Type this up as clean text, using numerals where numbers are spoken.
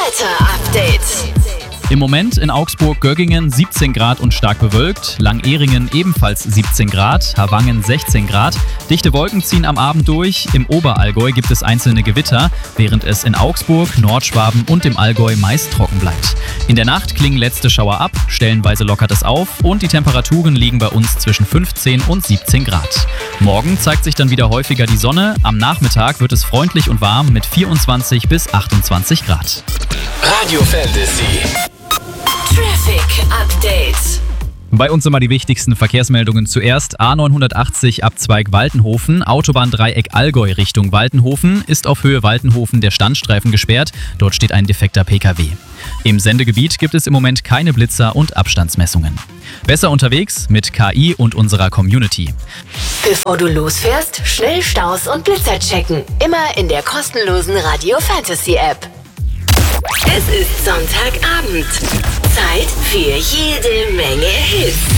Wetter-Update. Im Moment in Augsburg-Göggingen 17 Grad und stark bewölkt, Langehringen ebenfalls 17 Grad, Havangen 16 Grad. Dichte Wolken ziehen am Abend durch. Im Oberallgäu gibt es einzelne Gewitter, während es in Augsburg, Nordschwaben und dem Allgäu meist trocken bleibt. In der Nacht klingen letzte Schauer ab, stellenweise lockert es auf und die Temperaturen liegen bei uns zwischen 15 und 17 Grad. Morgen zeigt sich dann wieder häufiger die Sonne. Am Nachmittag wird es freundlich und warm mit 24 bis 28 Grad. Radio Fantasy. Traffic Update. Bei uns immer die wichtigsten Verkehrsmeldungen zuerst. A980 Abzweig Waltenhofen, Autobahndreieck Allgäu Richtung Waltenhofen, ist auf Höhe Waltenhofen der Standstreifen gesperrt. Dort steht ein defekter PKW. Im Sendegebiet gibt es im Moment keine Blitzer und Abstandsmessungen. Besser unterwegs mit KI und unserer Community. Bevor du losfährst, schnell Staus und Blitzer checken. Immer in der kostenlosen Radio Fantasy App. Es ist Sonntagabend. Zeit für jede Menge Hits.